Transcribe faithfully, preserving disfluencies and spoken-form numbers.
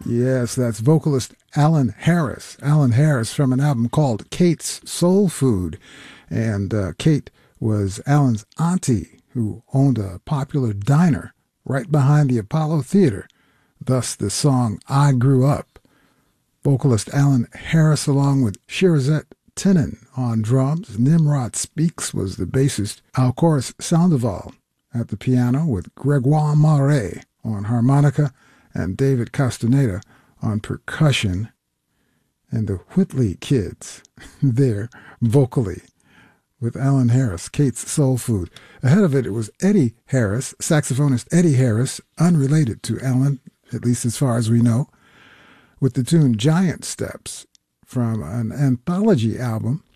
Yes, that's vocalist Alan Harris. Alan Harris from an album called Kate's Soul Food. And uh, Kate was Alan's auntie who owned a popular diner right behind the Apollo Theater. Thus the song I Grew Up. Vocalist Alan Harris along with Shirazette Tenen on drums. Nimrod Speaks was the bassist. Alcoris Sandoval at the piano with Gregoire Marais on harmonica and David Castaneda on percussion. And the Whitley Kids there vocally with Alan Harris, Kate's Soul Food. Ahead of it, it was Eddie Harris, saxophonist Eddie Harris, unrelated to Alan, at least as far as we know, with the tune Giant Steps from an anthology album